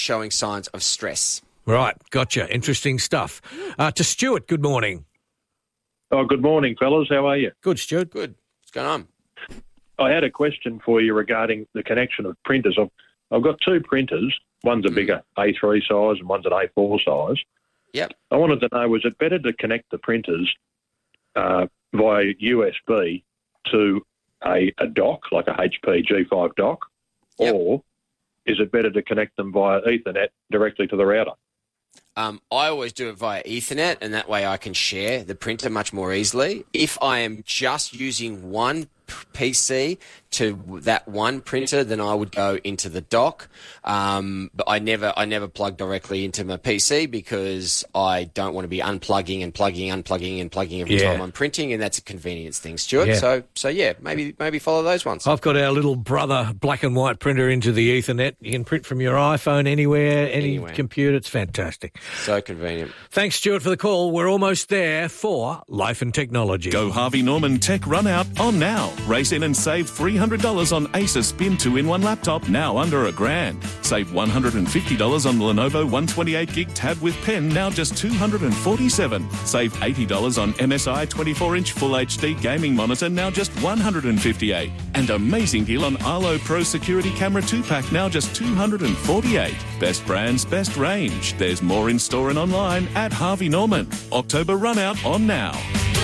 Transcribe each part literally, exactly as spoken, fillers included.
showing signs of stress. Right, gotcha. Interesting stuff. Uh, to Stuart, good morning. Oh, good morning, fellas. How are you? Good, Stuart. Good. What's going on? I had a question for you regarding the connection of printers. I've, I've got two printers. One's a bigger A three size and one's an A four size. Yep. I wanted to know, was it better to connect the printers uh, via U S B to a, a dock, like a H P G five dock, Yep. or is it better to connect them via Ethernet directly to the router? Um, I always do it via Ethernet, and that way I can share the printer much more easily. If I am just using one P C to that one printer, then I would go into the dock. Um, but I never, I never plug directly into my P C because I don't want to be unplugging and plugging, unplugging and plugging every Yeah. time I'm printing, and that's a convenience thing, Stuart. Yeah. So, so yeah, maybe, maybe follow those ones. I've got our little brother black and white printer into the Ethernet. You can print from your iPhone anywhere, any Anywhere. computer. It's fantastic. So convenient. Thanks, Stuart, for the call. We're almost there for Life and Technology. Go Harvey Norman Tech Run Out on now. Race in and save three hundred dollars on Acer Spin two in one laptop, now under a grand. Save one hundred fifty dollars on Lenovo one twenty-eight gig tab with pen, now just two hundred forty-seven dollars. Save eighty dollars on M S I twenty-four inch Full H D gaming monitor, now just one hundred fifty-eight dollars. And amazing deal on Arlo Pro Security Camera two pack, now just two hundred forty-eight dollars. Best brands, best range. There's more in store and online at Harvey Norman. October Run Out on now.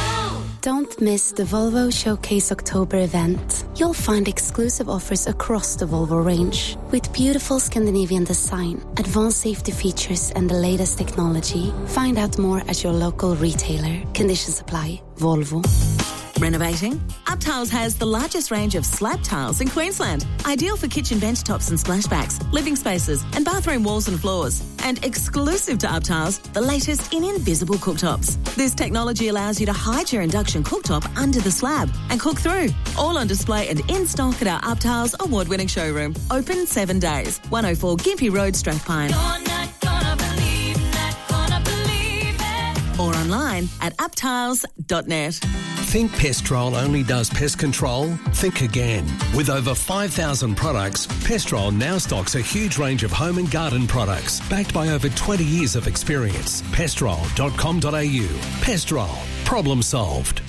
Don't miss the Volvo Showcase October event. You'll find exclusive offers across the Volvo range with beautiful Scandinavian design, advanced safety features and the latest technology. Find out more at your local retailer. Conditions apply. Volvo. Renovating? UpTiles has the largest range of slab tiles in Queensland. Ideal for kitchen bench tops and splashbacks, living spaces and bathroom walls and floors. And exclusive to UpTiles, the latest in invisible cooktops. This technology allows you to hide your induction cooktop under the slab and cook through. All on display and in stock at our UpTiles award-winning showroom. Open seven days. one oh four Gympie Road, Strathpine. You're not gonna believe, not gonna believe it. Or online at uptiles dot net. Think Pestrol only does pest control? Think again. With over five thousand products, Pestrol now stocks a huge range of home and garden products, backed by over twenty years of experience. pestrol dot com dot a u. Pestrol. Problem solved.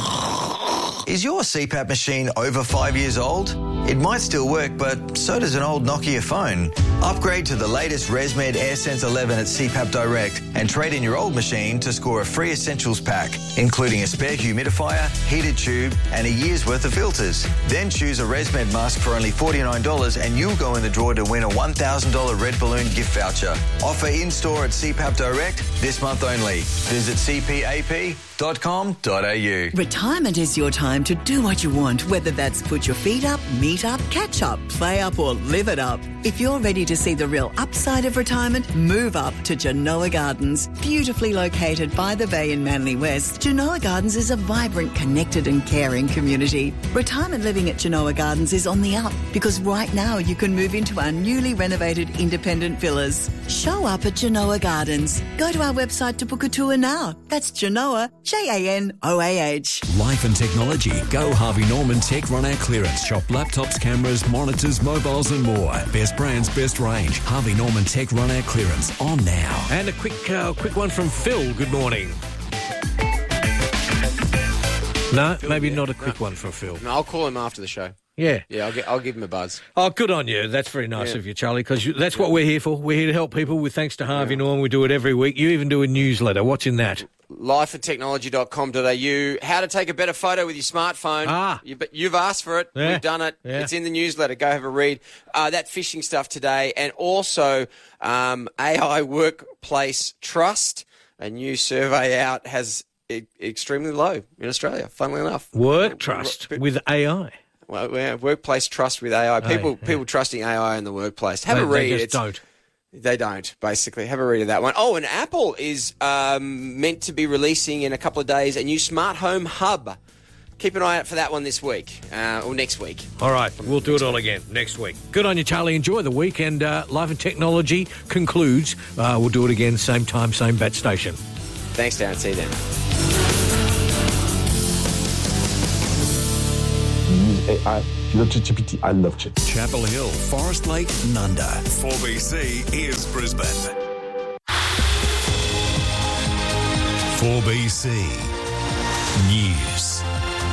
Is your C PAP machine over five years old? It might still work, but so does an old Nokia phone. Upgrade to the latest ResMed AirSense eleven at C PAP Direct and trade in your old machine to score a free essentials pack, including a spare humidifier, heated tube, and a year's worth of filters. Then choose a ResMed mask for only forty-nine dollars and you'll go in the draw to win a one thousand dollars Red Balloon gift voucher. Offer in-store at C PAP Direct this month only. Visit c p a p dot com dot a u. Retirement is your time to do what you want, whether that's put your feet up, meet up, catch up, play up or live it up. If you're ready to see the real upside of retirement, move up to Genoa Gardens. Beautifully located by the bay in Manly West, Genoa Gardens is a vibrant, connected and caring community. Retirement living at Genoa Gardens is on the up because right now you can move into our newly renovated independent villas. Show up at Genoa Gardens. Go to our website to book a tour now. That's Genoa, J A N O A H. Life and Technology. Go Harvey Norman Tech Run Out Clearance. Shop laptops, cameras, monitors, mobiles and more. Best brands, best range. Harvey Norman Tech Run Out Clearance. On now. And a quick uh, quick one from Phil. Good morning. No, Phil, maybe yeah. not a quick No. one from Phil. No, I'll call him after the show. Yeah. Yeah, I'll, get, I'll give him a buzz. Oh, good on you. That's very nice Yeah. of you, Charlie, because that's what we're here for. We're here to help people with thanks to Harvey Norman. We do it every week. You even do a newsletter. What's in that? life and technology dot com dot a u. How to take a better photo with your smartphone. Ah. You, but you've asked for it. Yeah. We've done it. Yeah. It's in the newsletter. Go have a read. Uh, that phishing stuff today. And also um, A I Workplace Trust. A new survey out has e- extremely low in Australia, funnily enough. Work trust with A I. Well, yeah, workplace trust with A I. People yeah. people trusting A I in the workplace. Have They- a read. They just It's- don't. They don't, basically. Have a read of that one. Oh, and Apple is um, meant to be releasing in a couple of days a new smart home hub. Keep an eye out for that one this week, uh, or next week. All right, we'll do it all again next week. Good on you, Charlie. Enjoy the week, and uh, Life and Technology concludes. Uh, we'll do it again, same time, same bat station. Thanks, Darren. See you then. I You know, ChatGPT, I love Chat. Chapel Hill, Forest Lake, Nunda. four B C is Brisbane. four B C News.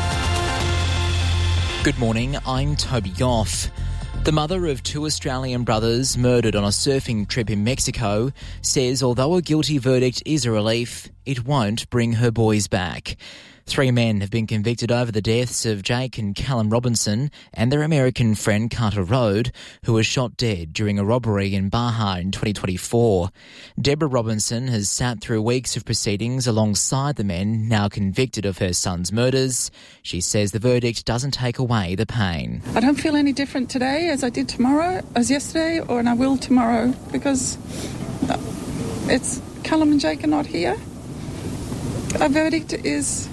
Good morning, I'm Toby Goff. The mother of two Australian brothers murdered on a surfing trip in Mexico says although a guilty verdict is a relief, it won't bring her boys back. Three men have been convicted over the deaths of Jake and Callum Robinson and their American friend Carter Road, who was shot dead during a robbery in Baja in twenty twenty-four. Deborah Robinson has sat through weeks of proceedings alongside the men now convicted of her son's murders. She says the verdict doesn't take away the pain. I don't feel any different today as I did tomorrow, as yesterday, or and I will tomorrow, because it's Callum and Jake are not here. A verdict is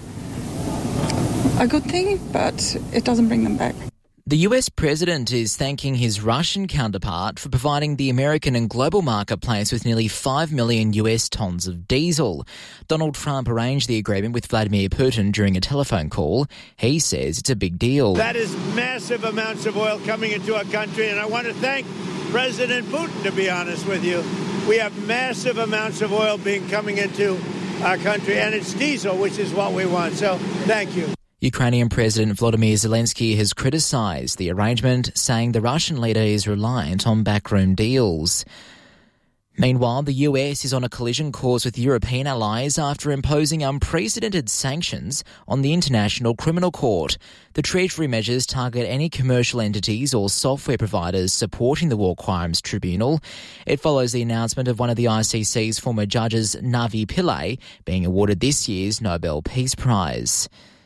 a good thing, but it doesn't bring them back. The U S president is thanking his Russian counterpart for providing the American and global marketplace with nearly five million U S tonnes of diesel. Donald Trump arranged the agreement with Vladimir Putin during a telephone call. He says it's a big deal. That is massive amounts of oil coming into our country, and I want to thank President Putin, to be honest with you. We have massive amounts of oil being coming into our country, and it's diesel, which is what we want. So thank you. Ukrainian President Volodymyr Zelensky has criticised the arrangement, saying the Russian leader is reliant on backroom deals. Meanwhile, the U S is on a collision course with European allies after imposing unprecedented sanctions on the International Criminal Court. The Treasury measures target any commercial entities or software providers supporting the War Crimes Tribunal. It follows the announcement of one of the I C C's former judges, Navi Pillay, being awarded this year's Nobel Peace Prize.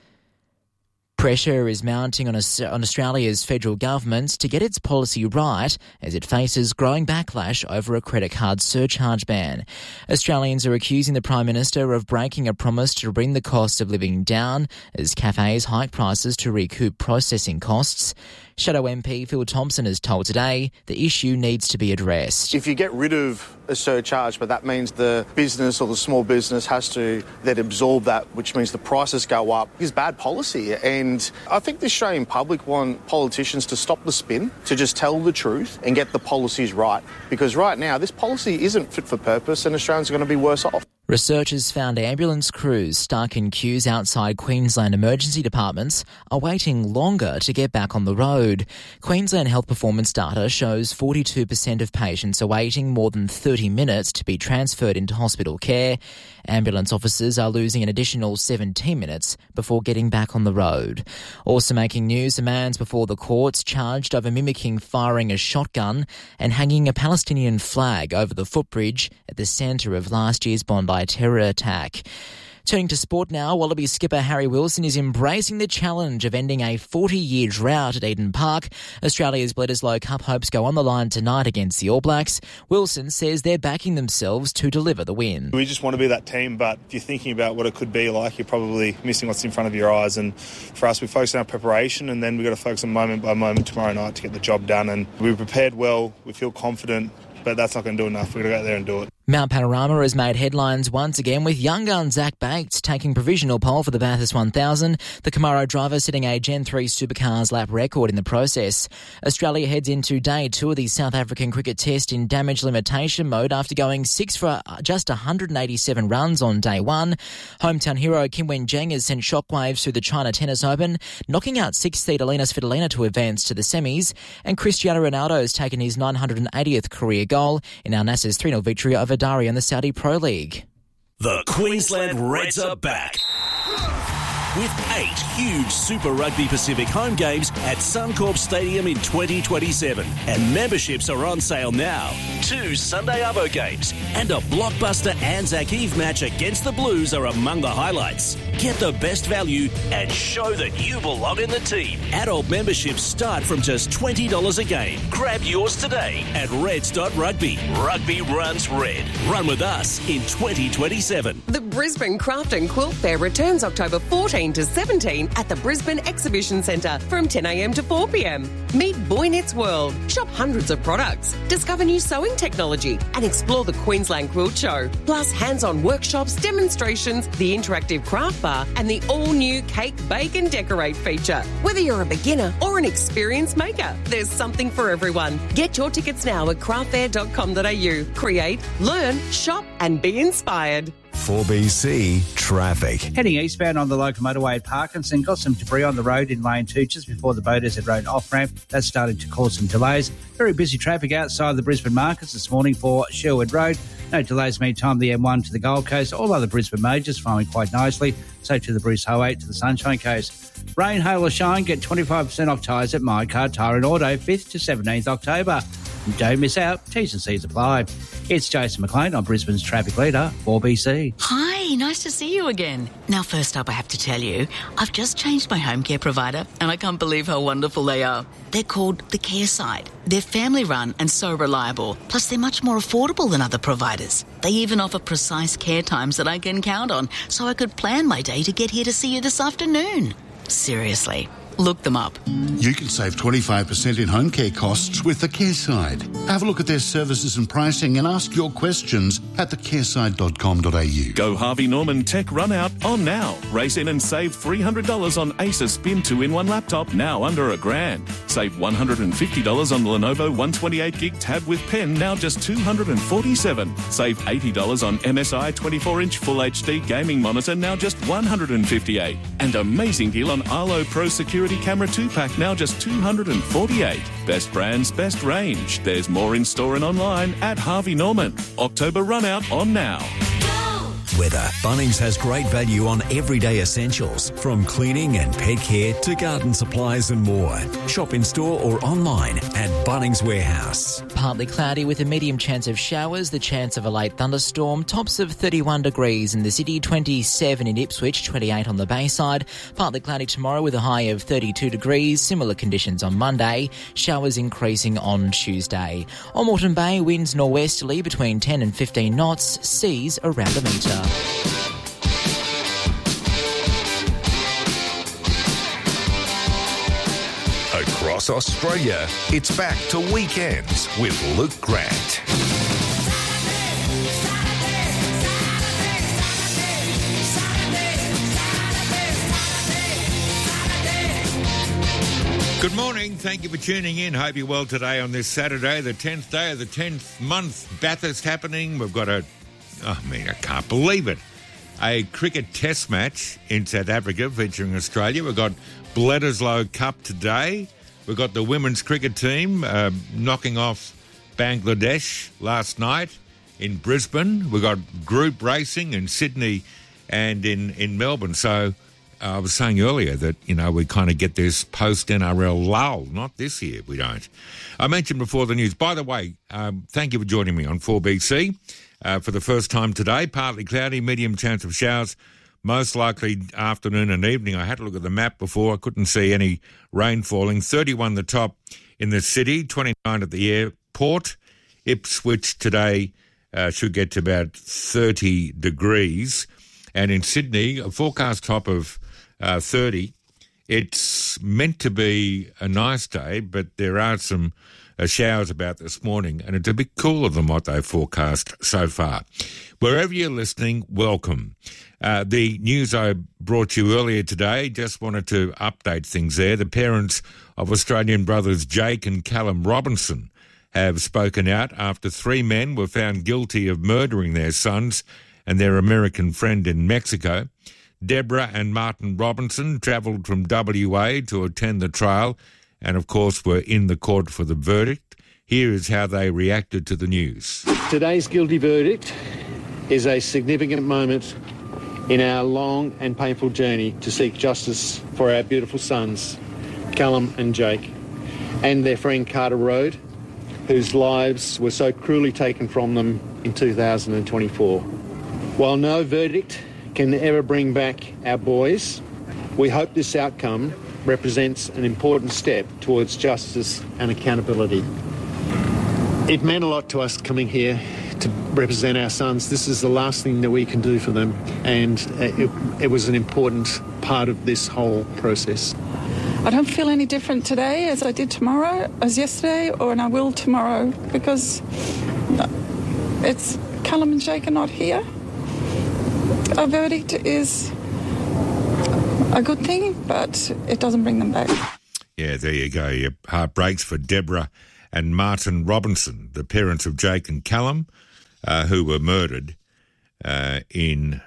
Pressure is mounting on Australia's federal government to get its policy right as it faces growing backlash over a credit card surcharge ban. Australians are accusing the Prime Minister of breaking a promise to bring the cost of living down as cafes hike prices to recoup processing costs. Shadow M P Phil Thompson has told Today the issue needs to be addressed. If you get rid of a surcharge, but that means the business or the small business has to then absorb that, which means the prices go up, is bad policy. And I think the Australian public want politicians to stop the spin, to just tell the truth and get the policies right. Because right now, this policy isn't fit for purpose and Australians are going to be worse off. Researchers found ambulance crews stuck in queues outside Queensland emergency departments are waiting longer to get back on the road. Queensland health performance data shows forty-two percent of patients are waiting more than thirty minutes to be transferred into hospital care. Ambulance officers are losing an additional seventeen minutes before getting back on the road. Also making news, a man's before the courts charged over mimicking firing a shotgun and hanging a Palestinian flag over the footbridge at the centre of last year's Bondi terror attack. Turning to sport now, Wallaby skipper Harry Wilson is embracing the challenge of ending a forty-year drought at Eden Park. Australia's Bledisloe Cup hopes go on the line tonight against the All Blacks. Wilson says they're backing themselves to deliver the win. We just want to be that team, but if you're thinking about what it could be like, you're probably missing what's in front of your eyes. And for us, we focus on our preparation, and then we've got to focus on moment by moment tomorrow night to get the job done. And we're prepared well, we feel confident, but that's not going to do enough. We've got to go out there and do it. Mount Panorama has made headlines once again with young gun Zach Bates taking provisional pole for the Bathurst one thousand, the Camaro driver setting a Gen three Supercars lap record in the process. Australia heads into day two of the South African cricket test in damage limitation mode after going six for just one hundred eighty-seven runs on day one. Hometown hero Kim Wen-jeng has sent shockwaves through the China Tennis Open, knocking out sixth-seed Alina Svitolina to advance to the semis, and Cristiano Ronaldo has taken his nine hundred eightieth career goal in Al Nassr's three nil victory over Dari in the Saudi Pro League. The Queensland Reds are back with eight huge Super Rugby Pacific home games at Suncorp Stadium in twenty twenty-seven. And memberships are on sale now. Two Sunday Arvo games and a blockbuster Anzac Eve match against the Blues are among the highlights. Get the best value and show that you belong in the team. Adult memberships start from just twenty dollars a game. Grab yours today at reds dot rugby. Rugby runs red. Run with us in twenty twenty-seven. The Brisbane Craft and Quilt Fair returns October fourteenth sixteen to seventeen at the Brisbane Exhibition Centre from ten a m to four p m. Meet Boy Knits World, shop hundreds of products, discover new sewing technology and explore the Queensland Quilt Show. Plus hands-on workshops, demonstrations, the interactive craft bar and the all-new Cake, Bake and Decorate feature. Whether you're a beginner or an experienced maker, there's something for everyone. Get your tickets now at craft fair dot com dot a u. Create, learn, shop and be inspired. four B C traffic. Heading eastbound on the local motorway at Parkinson, got some debris on the road in lane two just before the Boaters Road off-ramp. That's starting to cause some delays. Very busy traffic outside the Brisbane markets this morning for Sherwood Road. No delays meantime, the M one to the Gold Coast. All other Brisbane majors flowing quite nicely. So to the Bruce Highway to the Sunshine Coast. Rain, hail or shine, get twenty-five percent off tyres at My Car Tyre and Auto, fifth to seventeenth October. Don't miss out. T's and C's apply. It's Jason McLean on Brisbane's Traffic Leader, four B C. Hi, nice to see you again. Now, first up, I have to tell you, I've just changed my home care provider and I can't believe how wonderful they are. They're called The Care Side. They're family-run and so reliable. Plus, they're much more affordable than other providers. They even offer precise care times that I can count on, so I could plan my day to get here to see you this afternoon. Seriously. Look them up. You can save twenty-five percent in home care costs with The Care Side. Have a look at their services and pricing and ask your questions at the care side dot com dot a u. Go Harvey Norman Tech Run Out on now. Race in and save three hundred dollars on Acer Spin two in one laptop, now under a grand. Save one hundred fifty dollars on the Lenovo one twenty-eight gig tab with pen, now just two hundred forty-seven dollars. Save eighty dollars on M S I twenty-four inch Full H D gaming monitor, now just one hundred fifty-eight dollars. And amazing deal on Arlo Pro Security Camera two pack, now just two hundred forty-eight dollars. Best brands, best range. There's more in store and online at Harvey Norman. October Run Out on now. Weather. Bunnings has great value on everyday essentials, from cleaning and pet care to garden supplies and more. Shop in store or online at Bunnings Warehouse. Partly cloudy with a medium chance of showers, the chance of a late thunderstorm. Tops of thirty-one degrees in the city, twenty-seven in Ipswich, twenty-eight on the Bayside. Partly cloudy tomorrow with a high of thirty-two degrees. Similar conditions on Monday. Showers increasing on Tuesday. On Moreton Bay, winds norwesterly between ten and fifteen knots. Seas around a metre. Across Australia, it's back to Weekends with Luke Grant. Good morning. Thank you for tuning in. Hope you're well today on this Saturday, the tenth day of the tenth month. Bathurst happening. We've got a, oh, I mean, I can't believe it, a cricket test match in South Africa featuring Australia. We've got Bledisloe Cup today. We've got the women's cricket team uh, knocking off Bangladesh last night in Brisbane. We've got group racing in Sydney and in, in Melbourne. So I was saying earlier that, you know, we kind of get this post-N R L lull. Not this year, we don't. I mentioned before the news. By the way, um, thank you for joining me on four B C uh, for the first time today. Partly cloudy, medium chance of showers, most likely afternoon and evening. I had to look at the map before. I couldn't see any rain falling. thirty-one the top in the city, twenty-nine at the airport. Ipswich today uh, should get to about thirty degrees. And in Sydney, a forecast top of Uh, thirty. It's meant to be a nice day, but there are some uh, showers about this morning, and it's a bit cooler than what they've forecast so far. Wherever you're listening, welcome. Uh, the news I brought you earlier today, just wanted to update things there. The parents of Australian brothers Jake and Callum Robinson have spoken out after three men were found guilty of murdering their sons and their American friend in Mexico. Deborah and Martin Robinson travelled from W A to attend the trial and, of course, were in the court for the verdict. Here is how they reacted to the news. Today's guilty verdict is a significant moment in our long and painful journey to seek justice for our beautiful sons, Callum and Jake, and their friend Carter Road, whose lives were so cruelly taken from them in two thousand twenty-four. While no verdict can ever bring back our boys, we hope this outcome represents an important step towards justice and accountability. It meant a lot to us coming here to represent our sons. This is the last thing that we can do for them, and it, it was an important part of this whole process. I don't feel any different today as I did tomorrow, as yesterday, or and I will tomorrow, because it's Callum and Jake are not here. Our verdict is a good thing, but it doesn't bring them back. Yeah, there you go. Your heart breaks for Deborah and Martin Robinson, the parents of Jake and Callum, uh, who were murdered uh, in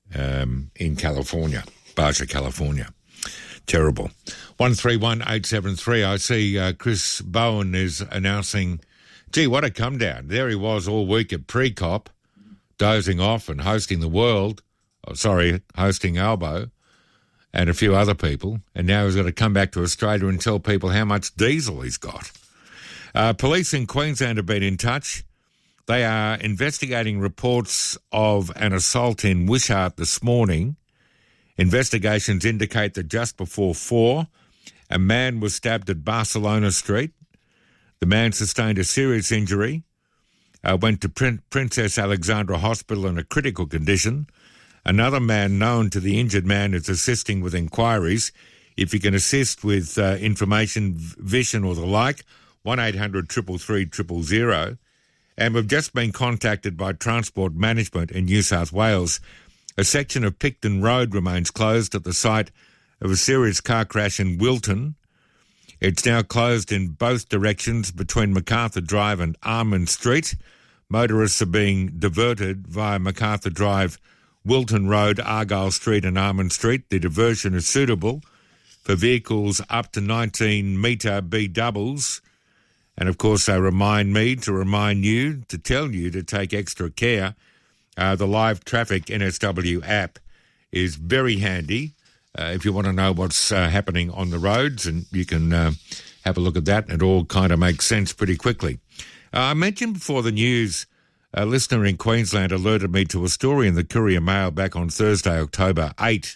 um, in California, Baja, California. Terrible. one three one eight seven three. I see uh, Chris Bowen is announcing, gee, what a come down. There he was all week at pre-cop, dozing off and hosting the world, oh, sorry, hosting Albo and a few other people, and now he's got to come back to Australia and tell people how much diesel he's got. Uh, police in Queensland have been in touch. They are investigating reports of an assault in Wishart this morning. Investigations indicate that just before four, a man was stabbed at Barcelona Street. The man sustained a serious injury, uh, went to Prin- Princess Alexandra Hospital in a critical condition. Another man known to the injured man is assisting with inquiries. If you can assist with uh, information, vision or the like, one eight hundred three three three zero zero. And we've just been contacted by Transport Management in New South Wales. A section of Picton Road remains closed at the site of a serious car crash in Wilton. It's now closed in both directions between MacArthur Drive and Armand Street. Motorists are being diverted via MacArthur Drive, Wilton Road, Argyle Street and Armand Street. The diversion is suitable for vehicles up to nineteen metre B doubles. And, of course, they remind me to remind you, to tell you to take extra care. Uh, the live traffic N S W app is very handy uh, if you want to know what's uh, happening on the roads, and you can uh, have a look at that, and it all kind of makes sense pretty quickly. Uh, I mentioned before the news, a listener in Queensland alerted me to a story in the Courier Mail back on Thursday, October eighth,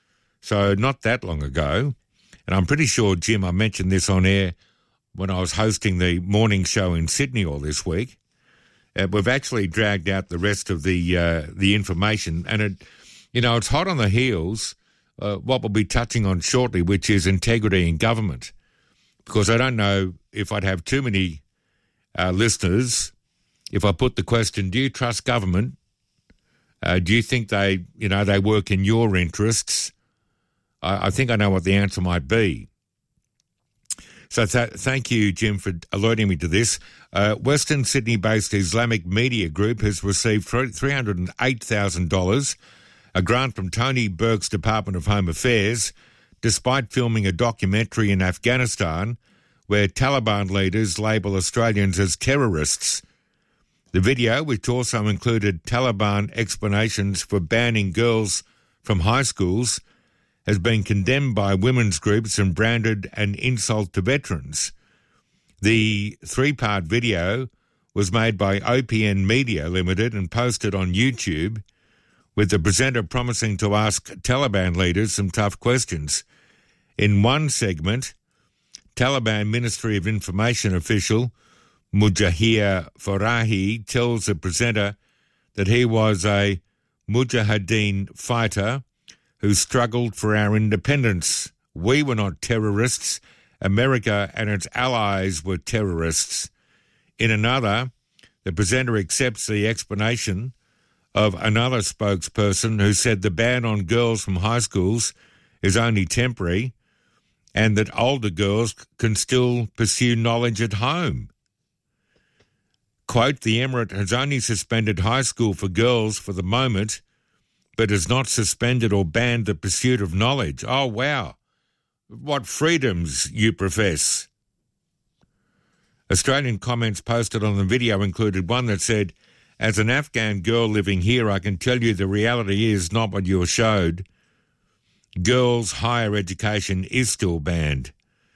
so not that long ago. And I'm pretty sure, Jim, I mentioned this on air when I was hosting the morning show in Sydney all this week. Uh, we've actually dragged out the rest of the uh, the information, and it, you know, it's hot on the heels. Uh, what we'll be touching on shortly, which is integrity in government, because I don't know if I'd have too many uh, listeners if I put the question: do you trust government? Uh, do you think they, you know, they work in your interests? I, I think I know what the answer might be. So th- thank you, Jim, for alerting me to this. Uh, Western Sydney-based Islamic Media Group has received three hundred eight thousand dollars, a grant from Tony Burke's Department of Home Affairs, despite filming a documentary in Afghanistan where Taliban leaders label Australians as terrorists. The video, which also included Taliban explanations for banning girls from high schools, has been condemned by women's groups and branded an insult to veterans. The three-part video was made by O P N Media Limited and posted on YouTube, with the presenter promising to ask Taliban leaders some tough questions. In one segment, Taliban Ministry of Information official Mujahir Farahi tells the presenter that he was a Mujahideen fighter who struggled for our independence. We were not terrorists. America and its allies were terrorists. In another, the presenter accepts the explanation of another spokesperson who said the ban on girls from high schools is only temporary and that older girls can still pursue knowledge at home. Quote, the Emirate has only suspended high school for girls for the moment, but has not suspended or banned the pursuit of knowledge. Oh, wow. What freedoms you profess. Australian comments posted on the video included one that said, as an Afghan girl living here, I can tell you the reality is not what you were showed. Girls' higher education is still banned.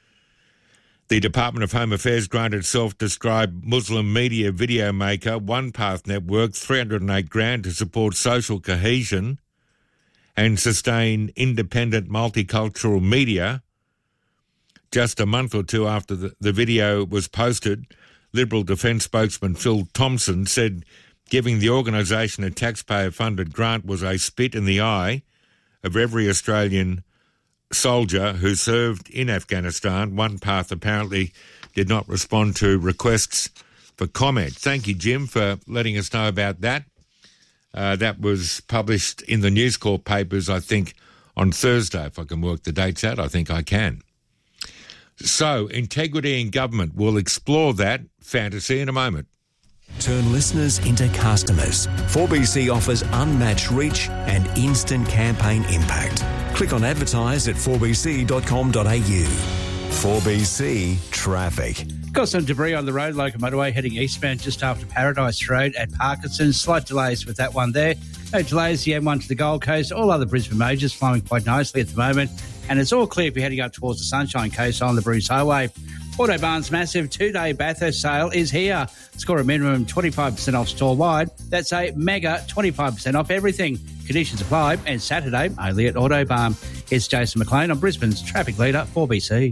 The Department of Home Affairs granted self-described Muslim media video maker One Path Network three hundred eight grand to support social cohesion and sustain independent multicultural media. Just a month or two after the, the video was posted, Liberal Defence spokesman Phil Thompson said giving the organisation a taxpayer-funded grant was a spit in the eye of every Australian soldier who served in Afghanistan. One path apparently did not respond to requests for comment. Thank you, Jim, for letting us know about that. Uh, that was published in the News Corp papers, I think, on Thursday. If I can work the dates out, I think I can. So, integrity in government. We'll explore that fantasy in a moment. Turn listeners into customers. four B C offers unmatched reach and instant campaign impact. Click on advertise at four b c dot com dot a u. four B C Traffic. Got some debris on the road, local motorway heading eastbound just after Paradise Road at Parkinson. Slight delays with that one there. No delays, the M one to the Gold Coast. All other Brisbane majors flowing quite nicely at the moment. And it's all clear if you're heading up towards the Sunshine Coast on the Bruce Highway. Autobarn's massive two-day Bathurst sale is here. Score a minimum twenty-five percent off store-wide. That's a mega twenty-five percent off everything. Conditions apply. And Saturday, only at Autobarn. It's Jason McLean on Brisbane's Traffic Leader, four B C.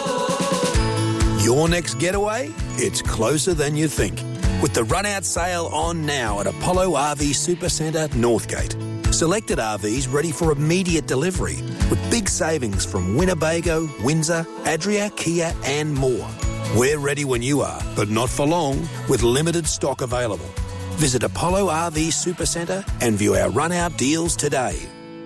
Your next getaway? It's closer than you think. With the run-out sale on now at Apollo R V Supercentre, Northgate. Selected R Vs ready for immediate delivery with big savings from Winnebago, Windsor, Adria, Kia and more. We're ready when you are, but not for long, with limited stock available. Visit Apollo R V Supercentre and view our run-out deals today.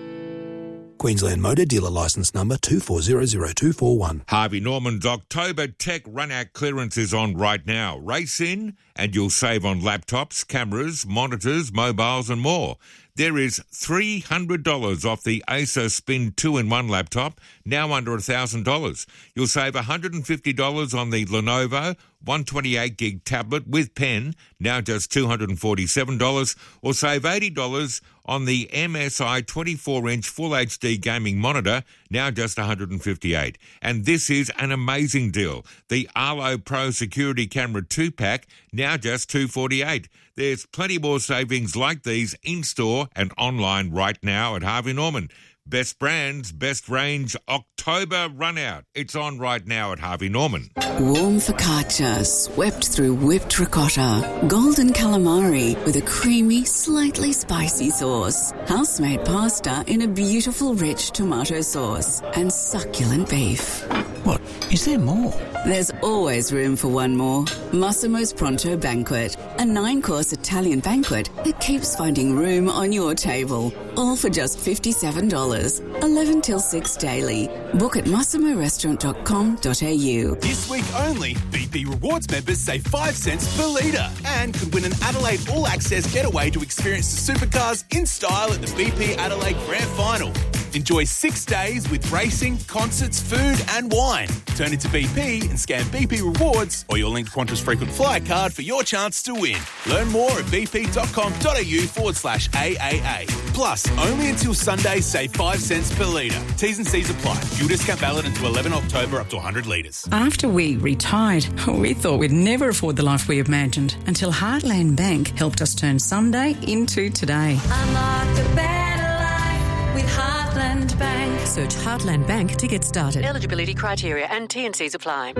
Queensland Motor Dealer Licence Number two four zero zero two four one. Harvey Norman's October Tech Run-Out clearance is on right now. Race in and you'll save on laptops, cameras, monitors, mobiles and more. There is three hundred dollars off the Acer Spin two in one laptop, now under one thousand dollars. You'll save one hundred fifty dollars on the Lenovo one twenty-eight gig tablet with pen, now just two hundred forty-seven dollars, or save eighty dollars on the M S I twenty-four inch Full H D gaming monitor, now just one hundred fifty-eight dollars. And this is an amazing deal. The Arlo Pro Security Camera two pack, now just two hundred forty-eight dollars. There's plenty more savings like these in-store and online right now at Harvey Norman. Best brands, best range, October run-out. It's on right now at Harvey Norman. Warm focaccia swept through whipped ricotta. Golden calamari with a creamy, slightly spicy sauce. House-made pasta in a beautiful rich tomato sauce. And succulent beef. What? Is there more? There's always room for one more. Massimo's Pronto Banquet. A nine-course Italian banquet that keeps finding room on your table. All for just fifty-seven dollars. eleven till six daily. Book at massimo restaurant dot com dot a u. This week only, B P Rewards members save five cents per litre and could win an Adelaide All Access getaway to experience the supercars in style at the B P Adelaide Grand Final. Enjoy six days with racing, concerts, food and wine. Turn into B P and scan B P Rewards or your linked Qantas frequent flyer card for your chance to win. Learn more at bp.com.au forward slash AAA. Plus, only until Sunday, save five cents per litre. T's and C's apply. Fuel discount valid until eleven October up to one hundred litres. After we retired, we thought we'd never afford the life we imagined until Heartland Bank helped us turn Sunday into today. Unlock a better life with Heartland Bank. Search Heartland Bank to get started. Eligibility criteria and T and C's apply.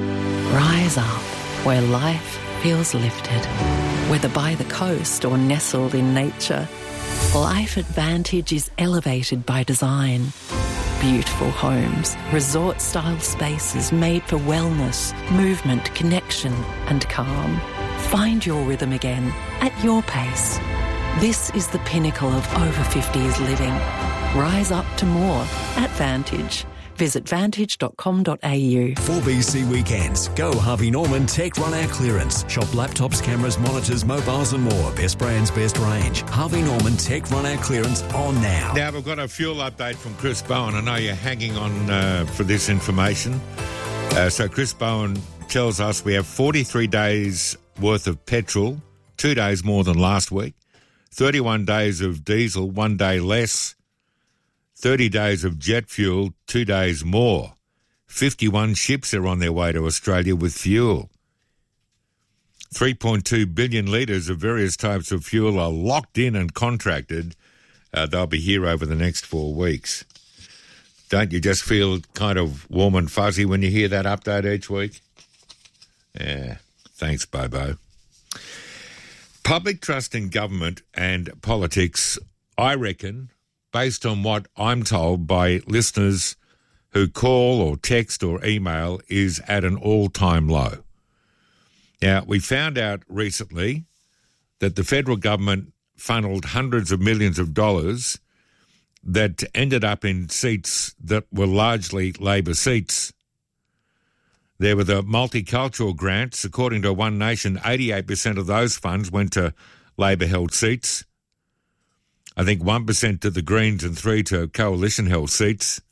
Rise up where life feels lifted. Whether by the coast or nestled in nature, Life at Vantage is elevated by design. Beautiful homes, resort-style spaces made for wellness, movement, connection and calm. Find your rhythm again at your pace. This is the pinnacle of over fifties living. Rise up to more at Vantage. Visit vantage dot com dot a u. four B C Weekends. Go Harvey Norman Tech Run-Out Clearance. Shop laptops, cameras, monitors, mobiles and more. Best brands, best range. Harvey Norman Tech Run-Out Clearance on now. Now we've got a fuel update from Chris Bowen. I know you're hanging on uh, for this information. Uh, so Chris Bowen tells us we have forty-three days worth of petrol, two days more than last week, thirty-one days of diesel, one day less, thirty days of jet fuel, two days more. fifty-one ships are on their way to Australia with fuel. three point two billion litres of various types of fuel are locked in and contracted. Uh, they'll be here over the next four weeks. Don't you just feel kind of warm and fuzzy when you hear that update each week? Yeah. Thanks, Bobo. Public trust in government and politics, I reckon, based on what I'm told by listeners who call or text or email, is at an all-time low. Now, we found out recently that the federal government funneled hundreds of millions of dollars that ended up in seats that were largely Labor seats. There were the multicultural grants. According to One Nation, eighty-eight percent of those funds went to Labor-held seats. I think one percent to the Greens and three to coalition-held seats.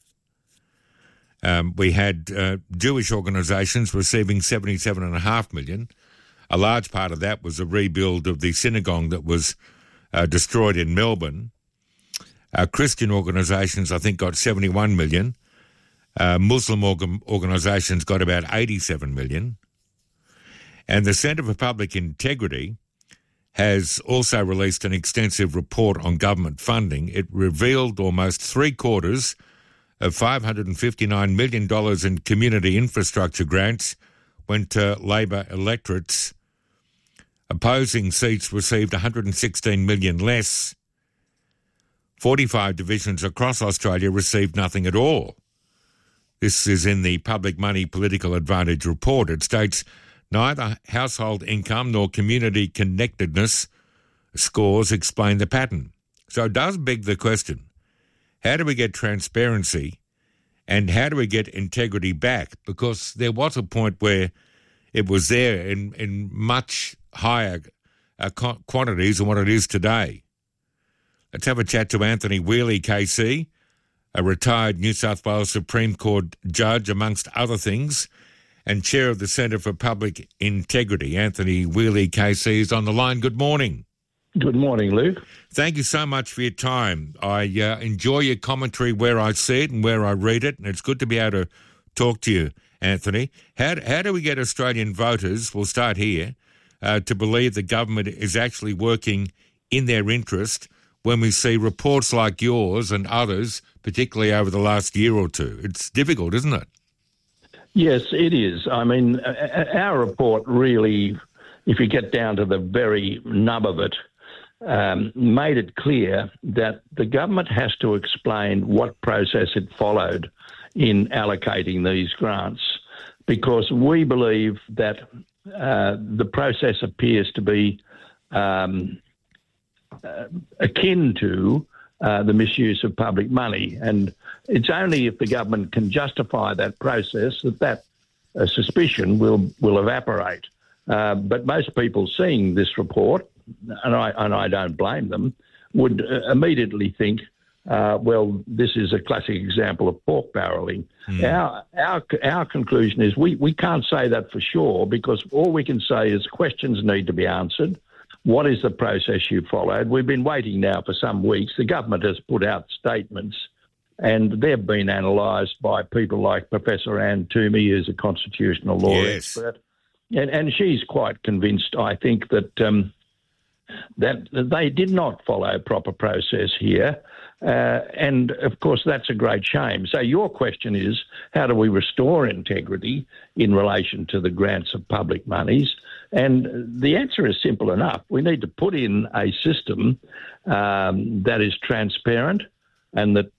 Um, we had uh, Jewish organisations receiving seventy-seven point five million dollars. A large part of that was a rebuild of the synagogue that was uh, destroyed in Melbourne. Uh, Christian organisations, I think, got seventy-one million dollars. Uh, Muslim org- organisations got about eighty-seven million dollars. And the Centre for Public Integrity has also released an extensive report on government funding. It revealed almost three quarters of five hundred fifty-nine million dollars in community infrastructure grants went to Labor electorates. Opposing seats received one hundred sixteen million dollars less. forty-five divisions across Australia received nothing at all. This is in the Public Money Political Advantage report. It states neither household income nor community connectedness scores explain the pattern. So it does beg the question, how do we get transparency and how do we get integrity back? Because there was a point where it was there in, in much higher uh, qu- quantities than what it is today. Let's have a chat to Anthony Whealy, K C, a retired New South Wales Supreme Court judge, amongst other things, and chair of the Centre for Public Integrity. Anthony Whealy, K C, is on the line. Good morning. Good morning, Luke. Thank you so much for your time. I uh, enjoy your commentary where I see it and where I read it, and it's good to be able to talk to you, Anthony. How, how do we get Australian voters, we'll start here, uh, to believe the government is actually working in their interest when we see reports like yours and others, particularly over the last year or two? It's difficult, isn't it? Yes, it is. I mean, our report really, if you get down to the very nub of it, um, made it clear that the government has to explain what process it followed in allocating these grants, because we believe that uh, the process appears to be um, uh, akin to uh, the misuse of public money. And it's only if the government can justify that process that that uh, suspicion will, will evaporate. Uh, but most people seeing this report, and I, and I don't blame them, would uh, immediately think, uh, well, this is a classic example of pork barrelling. Mm. Our, our our conclusion is we, we can't say that for sure, because all we can say is questions need to be answered. What is the process you followed? We've been waiting now for some weeks. The government has put out statements, and they've been analysed by people like Professor Anne Toomey, who's a constitutional law yes. expert. And, and she's quite convinced, I think, that um, that they did not follow proper process here. Uh, and, of course, that's a great shame. So your question is, how do we restore integrity in relation to the grants of public monies? And the answer is simple enough. We need to put in a system um, that is transparent and that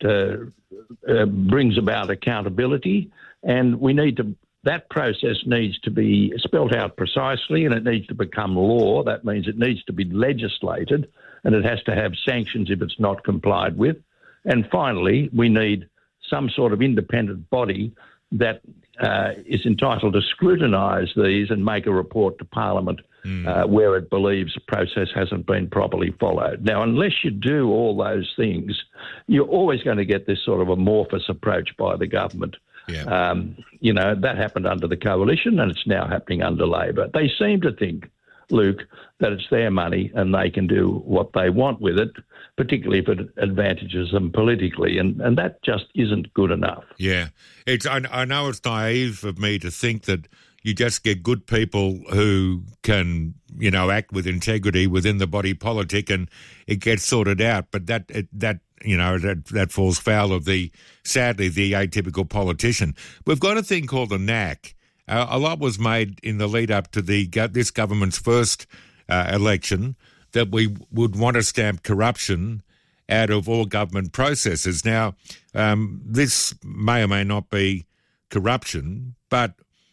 uh, uh, brings about accountability. And we need to that process needs to be spelt out precisely, and it needs to become law. That means it needs to be legislated, and it has to have sanctions if it's not complied with. And finally, we need some sort of independent body that uh, is entitled to scrutinise these and make a report to Parliament mm. uh, where it believes the process hasn't been properly followed. Now, unless you do all those things, you're always going to get this sort of amorphous approach by the government. Yeah. Um, you know, that happened under the Coalition and it's now happening under Labor. They seem to think, Luke, that it's their money and they can do what they want with it, particularly if it advantages them politically, and, and that just isn't good enough. Yeah. It's. I, I know it's naive of me to think that you just get good people who can, you know, act with integrity within the body politic and it gets sorted out, but that it, that you know, that, that falls foul of the, sadly, the atypical politician. We've got a thing called the N A C, Uh, a lot was made in the lead up to the go- this government's first uh, election that we would want to stamp corruption out of all government processes. Now, um, this may or may not be corruption, but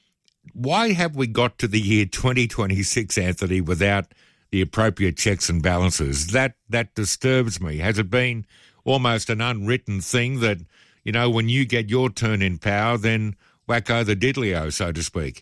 why have we got to the year twenty twenty-six, Anthony, without the appropriate checks and balances? That that disturbs me. Has it been almost an unwritten thing that, you know, when you get your turn in power, then wacko the diddly-o, so to speak?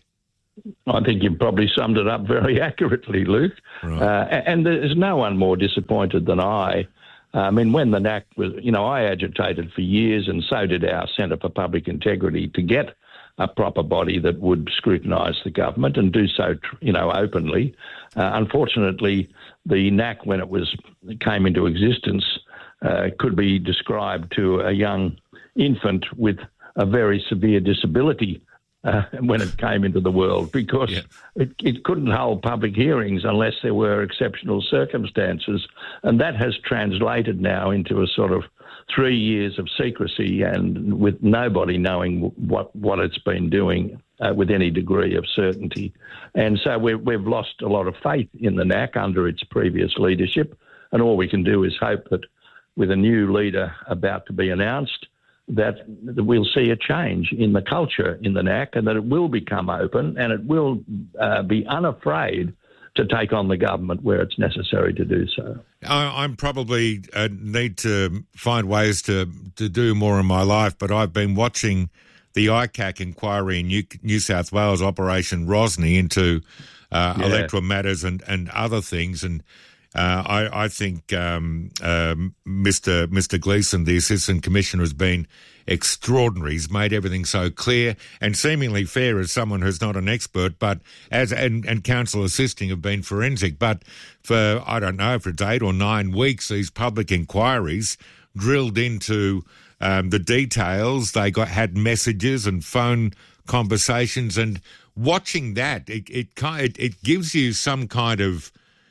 I think you've probably summed it up very accurately, Luke. Right. Uh, and there's no one more disappointed than I. I mean, when the N A C was, you know, I agitated for years, and so did our Centre for Public Integrity, to get a proper body that would scrutinise the government and do so, you know, openly. Uh, unfortunately, the N A C, when it was came into existence, uh, could be described to a young infant with a very severe disability uh, when it came into the world, because yeah. it, it couldn't hold public hearings unless there were exceptional circumstances. And that has translated now into a sort of three years of secrecy, and with nobody knowing what, what it's been doing uh, with any degree of certainty. And so we've, we've lost a lot of faith in the N A C under its previous leadership, and all we can do is hope that with a new leader about to be announced, that, that we'll see a change in the culture in the N A C, and that it will become open, and it will uh, be unafraid to take on the government where it's necessary to do so. I, I'm probably uh, need to find ways to, to do more in my life, but I've been watching the I C A C inquiry in New, New South Wales, Operation Rosny, into uh, yeah. electoral matters and, and other things, and uh, I, I think um, uh, Mister Mister Gleeson, the Assistant Commissioner, has been extraordinary. He's made everything so clear and seemingly fair as someone who's not an expert, but as and, and counsel assisting have been forensic. But for, I don't know, for eight or nine weeks, these public inquiries drilled into um, the details. They got had messages and phone conversations, and watching that, it it, it, it gives you some kind of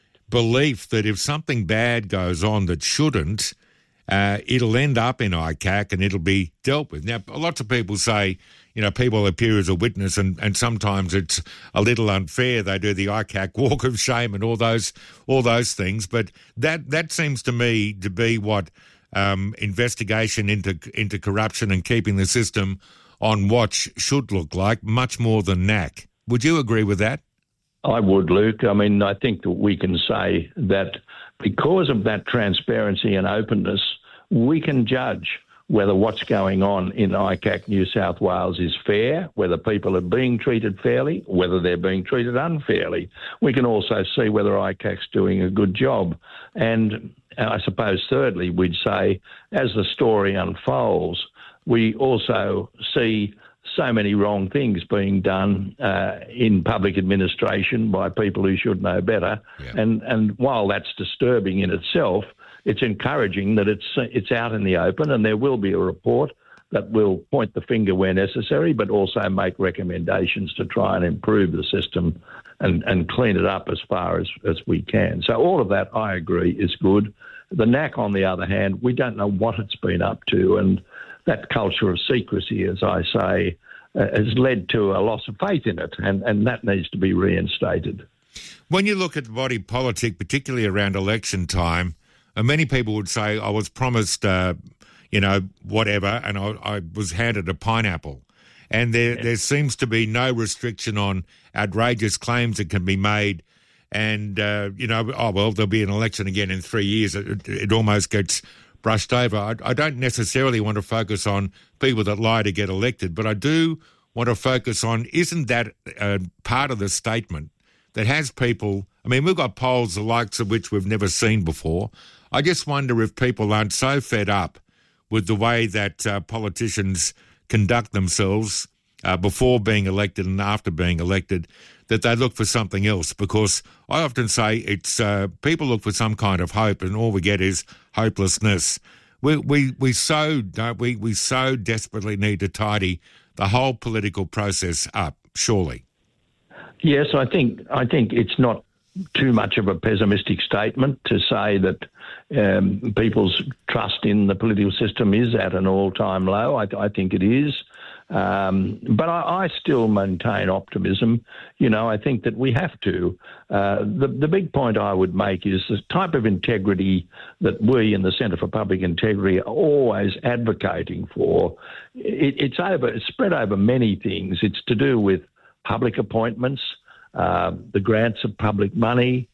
belief that if something bad goes on that shouldn't, Uh, it'll end up in I C A C and it'll be dealt with. Now, lots of people say, you know, people appear as a witness, and, and sometimes it's a little unfair. They do the I C A C walk of shame and all those all those things. But that that seems to me to be what um, investigation into into corruption and keeping the system on watch should look like, much more than N A C. Would you agree with that? I would, Luke. I mean, I think that we can say that because of that transparency and openness, we can judge whether what's going on in I C A C New South Wales is fair, whether people are being treated fairly, whether they're being treated unfairly. We can also see whether I C A C's doing a good job. And I suppose, thirdly, we'd say, as the story unfolds, we also see so many wrong things being done uh, in public administration by people who should know better. Yeah. And and while that's disturbing in itself, it's encouraging that it's it's out in the open, and there will be a report that will point the finger where necessary, but also make recommendations to try and improve the system and, and clean it up as far as, as we can. So all of that, I agree, is good. The N A C, on the other hand, we don't know what it's been up to, and that culture of secrecy, as I say, uh, has led to a loss of faith in it, and, and that needs to be reinstated. When you look at body politic, particularly around election time, uh, many people would say, I was promised, uh, you know, whatever, and I, I was handed a pineapple. And there, yeah. there seems to be no restriction on outrageous claims that can be made. And, uh, you know, oh, well, there'll be an election again in three years. It, it almost gets brushed over. I, I don't necessarily want to focus on people that lie to get elected, but I do want to focus on, isn't that uh, part of the statement that has people, I mean, we've got polls the likes of which we've never seen before. I just wonder if people aren't so fed up with the way that uh, politicians conduct themselves uh, before being elected and after being elected, that they look for something else. Because I often say it's uh, people look for some kind of hope, and all we get is hopelessness. We we we so don't we we so desperately need to tidy the whole political process up. Surely. Yes, I think I think it's not too much of a pessimistic statement to say that um, people's trust in the political system is at an all-time low. I, I think it is. Um, but I, I still maintain optimism. You know, I think that we have to. Uh, the, the big point I would make is the type of integrity that we in the Centre for Public Integrity are always advocating for. It, it's over. It's spread over many things. It's to do with public appointments, uh, the grants of public money.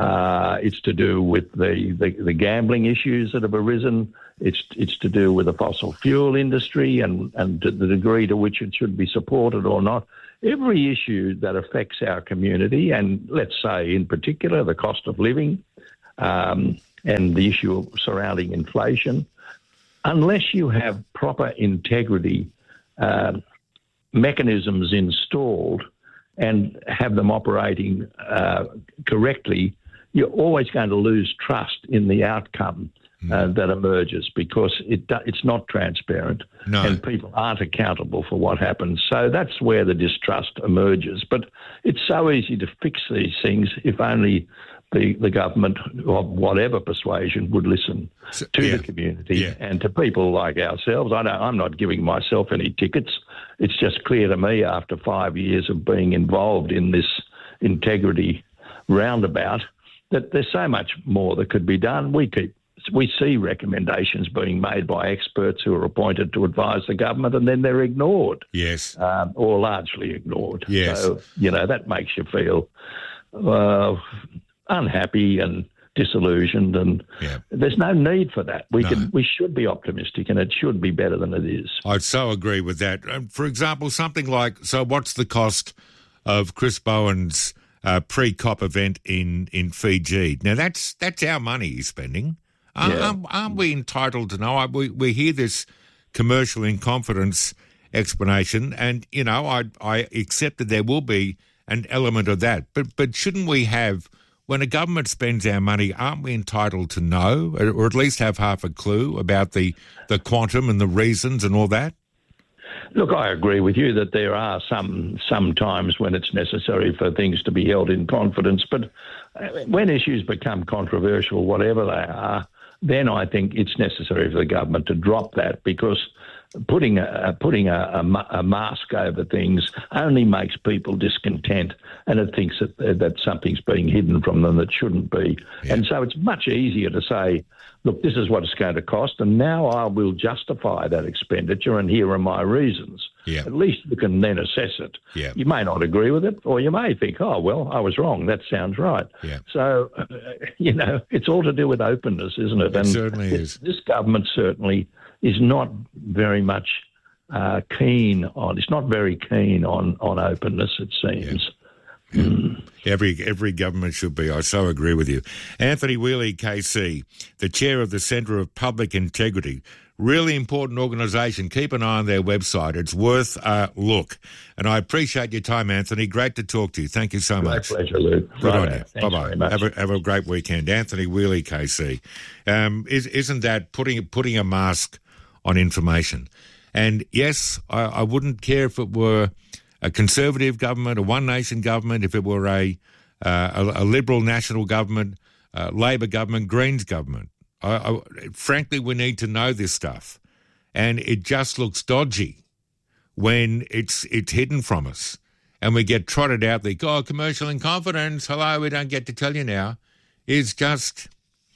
Uh, it's to do with the, the, the gambling issues that have arisen. It's it's to do with the fossil fuel industry and, and to the degree to which it should be supported or not. Every issue that affects our community, and let's say in particular the cost of living um, and the issue surrounding inflation, unless you have proper integrity uh, mechanisms installed and have them operating uh, correctly, you're always going to lose trust in the outcome uh, that emerges because it it's not transparent No. and people aren't accountable for what happens. So that's where the distrust emerges. But it's so easy to fix these things if only the, the government of whatever persuasion would listen to yeah. the community Yeah. and to people like ourselves. I don't, I'm not giving myself any tickets. It's just clear to me after five years of being involved in this integrity roundabout that there's so much more that could be done. We keep we see recommendations being made by experts who are appointed to advise the government, and then they're ignored. Yes. Um, or largely ignored. Yes. So, you know, that makes you feel uh, unhappy and disillusioned, and yeah. there's no need for that. We No. can, we should be optimistic, and it should be better than it is. I so agree with that. Um, For example, something like, so what's the cost of Chris Bowen's uh, pre-COP event in, in Fiji? Now, that's that's our money he's spending. Aren't, Yeah. aren't, aren't we entitled to know? I- We, we hear this commercial in confidence explanation, and, you know, I, I accept that there will be an element of that. But, but shouldn't we have, when a government spends our money, aren't we entitled to know, or, or at least have half a clue about the, the quantum and the reasons and all that? Look, I agree with you that there are some some times when it's necessary for things to be held in confidence, but uh, when issues become controversial, whatever they are, then I think it's necessary for the government to drop that, because putting a putting a, a, ma- a mask over things only makes people discontent, and it thinks that that something's being hidden from them that shouldn't be. And so it's much easier to say, look, this is what it's going to cost, and now I will justify that expenditure, and here are my reasons. Yeah. At least you can then assess it. Yeah. You may not agree with it, or you may think, oh, well, I was wrong. That sounds right. Yeah. So, uh, you know, it's all to do with openness, isn't it? It certainly this, is. This government certainly is not very much uh, keen on, it's not very keen on, on openness, it seems. Every every government should be. I so agree with you. Anthony Wheely, K C, the chair of the Centre of Public Integrity. Really important organisation. Keep an eye on their website. It's worth a look. And I appreciate your time, Anthony. Great to talk to you. Thank you so My much. pleasure, Luke. Good Right on now. you. Thanks Bye-bye. very much. Have a, have a great weekend. Anthony Wheely, K C. Um, is, isn't that putting putting a mask on information? And yes, I, I wouldn't care if it were a Conservative government, a one-nation government, if it were a uh, a, a Liberal national government, uh, Labor government, Greens government. I, I, frankly, we need to know this stuff. And it just looks dodgy when it's it's hidden from us. And we get trotted out there, oh, commercial in confidence, hello, we don't get to tell you now. It's just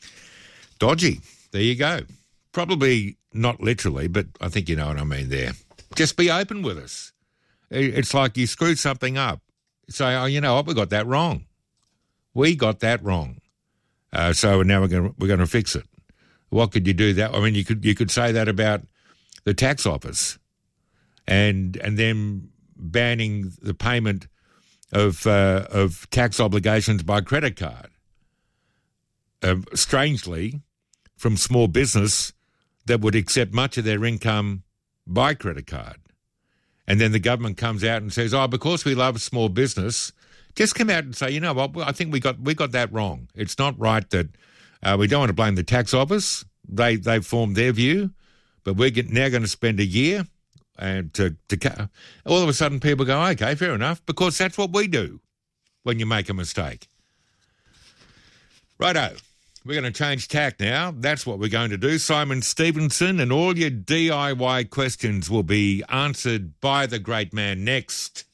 dodgy. There you go. Probably not literally, but I think you know what I mean there. Just be open with us. It's like you screwed something up. Say, oh, you know what, we got that wrong. We got that wrong. Uh, so now we're going we're going to fix it. What could you do that? I mean, you could you could say that about the tax office, and and then banning the payment of uh, of tax obligations by credit card. Uh, strangely, from small business that would accept much of their income by credit card. And then the government comes out and says, oh, because we love small business, just come out and say, you know what, I think we got we got that wrong. It's not right that uh, we don't want to blame the tax office. They, they've formed their view, but we're get, now going to spend a year and to, to all of a sudden people go, okay, fair enough, because that's what we do when you make a mistake. Righto. We're going to change tack now. That's what we're going to do. Simon Stevenson, and all your D I Y questions will be answered by the great man next.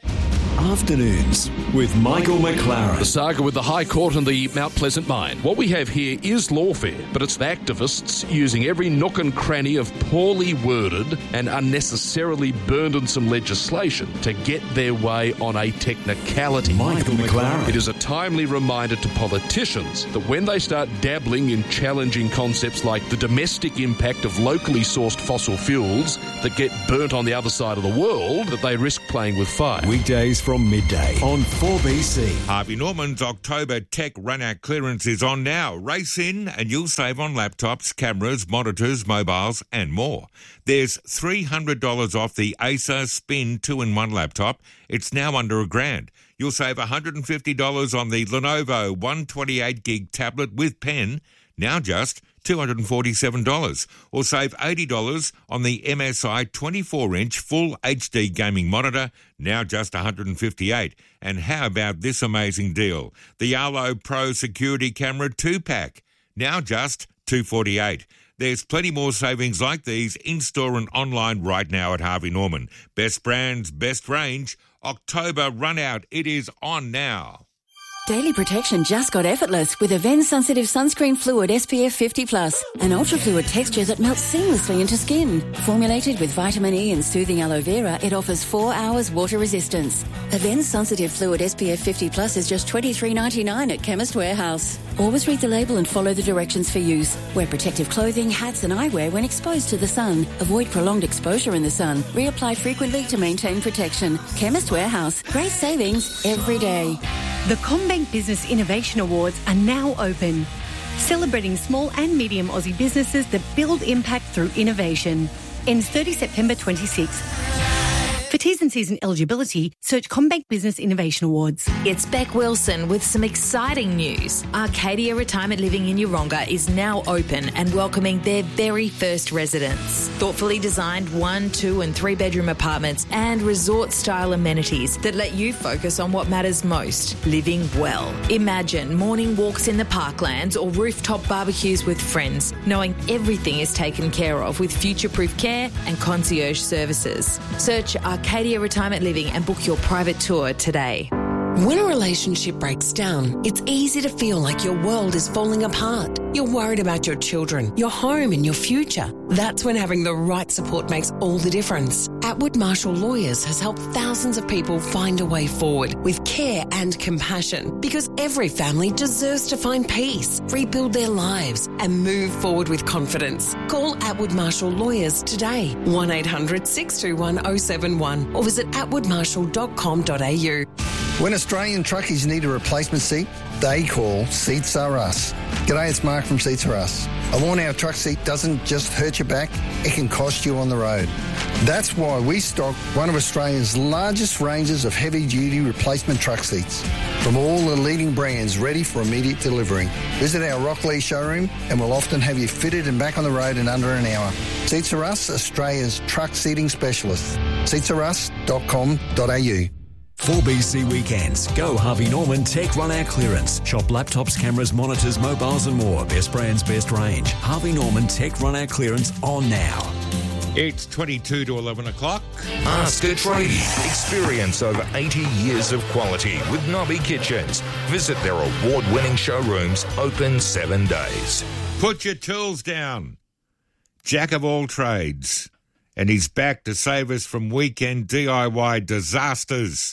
Afternoons with Michael McLaren. The saga with the High Court and the Mount Pleasant mine. What we have here is lawfare, but it's the activists using every nook and cranny of poorly worded and unnecessarily burdensome legislation to get their way on a technicality. Michael McLaren. It is a timely reminder to politicians that when they start dabbling in challenging concepts like the domestic impact of locally sourced fossil fuels that get burnt on the other side of the world, that they risk playing with fire. Weekdays from midday on four B C. Harvey Norman's October Tech Run-Out clearance is on now. Race in and you'll save on laptops, cameras, monitors, mobiles and more. There's three hundred dollars off the Acer Spin two in one laptop. It's now under a grand. You'll save one hundred fifty dollars on the Lenovo one twenty-eight gig tablet with pen, now just two hundred forty-seven dollars, or save eighty dollars on the M S I twenty-four inch full H D gaming monitor, now just one hundred fifty-eight dollars. And how about this amazing deal? The Arlo Pro Security Camera two pack, now just two hundred forty-eight dollars. There's plenty more savings like these in-store and online right now at Harvey Norman. Best brands, best range. October Run Out. It is on now. Daily protection just got effortless with Avens Sensitive Sunscreen Fluid S P F fifty plus, an ultra-fluid texture that melts seamlessly into skin. Formulated with vitamin E and soothing aloe vera, it offers four hours water resistance. Avens Sensitive Fluid S P F fifty plus is just twenty-three ninety-nine at Chemist Warehouse. Always read the label and follow the directions for use. Wear protective clothing, hats and eyewear when exposed to the sun. Avoid prolonged exposure in the sun. Reapply frequently to maintain protection. Chemist Warehouse. Great savings every day. The CommBank Business Innovation Awards are now open, celebrating small and medium Aussie businesses that build impact through innovation. Ends thirtieth September twenty-sixth. For T's and C's and eligibility, search CommBank Business Innovation Awards. It's Beck Wilson with some exciting news. Arcadia Retirement Living in Yeronga is now open and welcoming their very first residents. Thoughtfully designed one, two and three bedroom apartments and resort-style amenities that let you focus on what matters most, living well. Imagine morning walks in the parklands or rooftop barbecues with friends, knowing everything is taken care of with future-proof care and concierge services. Search Arcadia Retirement Living and book your private tour today. When a relationship breaks down, it's easy to feel like your world is falling apart. You're worried about your children, your home and your future. That's when having the right support makes all the difference. Atwood Marshall Lawyers has helped thousands of people find a way forward with care and compassion, because every family deserves to find peace, rebuild their lives and move forward with confidence. Call Atwood Marshall Lawyers today, one eight hundred six two one oh seven one, or visit atwood marshall dot com dot a u. When Australian truckies need a replacement seat, they call Seats Are Us. G'day, it's Mark from Seats Are Us. A worn-out truck seat doesn't just hurt your back, it can cost you on the road. That's why we stock one of Australia's largest ranges of heavy-duty replacement truck seats from all the leading brands ready for immediate delivery. Visit our Rockley showroom and we'll often have you fitted and back on the road in under an hour. Seats Are Us, Australia's truck seating specialist. seats are us dot com dot a u. four B C Weekends. Go Harvey Norman Tech Run Out Clearance. Shop laptops, cameras, monitors, mobiles and more. Best brands, best range. Harvey Norman Tech Run Out Clearance on now. It's twenty-two to eleven o'clock. Ask a tradie. Experience over eighty years of quality with Nobby Kitchens. Visit their award-winning showrooms, open seven days. Put your tools down. Jack of all trades. And he's back to save us from weekend D I Y disasters.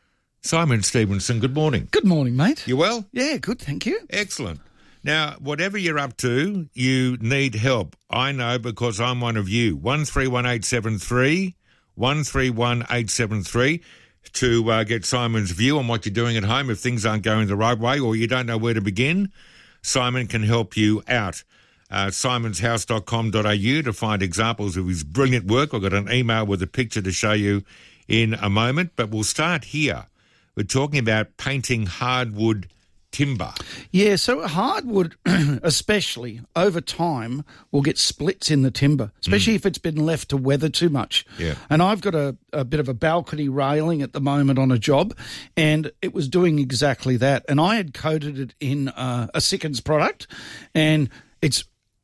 Simon Stevenson, good morning. Good morning, mate. You well? Yeah, good, thank you. Excellent. Now, whatever you're up to, you need help. I know because I'm one of you. one three one eight seven three, one three one eight seven three to uh, get Simon's view on what you're doing at home if things aren't going the right way or you don't know where to begin. Simon can help you out. Uh, simons house dot com dot a u to find examples of his brilliant work. I've got an email with a picture to show you in a moment, but we'll start here. We're talking about painting hardwood timber. Yeah, so hardwood, especially over time, will get splits in the timber, especially Mm. if it's been left to weather too much. Yeah. And I've got a, a bit of a balcony railing at the moment on a job, and it was doing exactly that. And I had coated it in uh, a Sickens product, and it's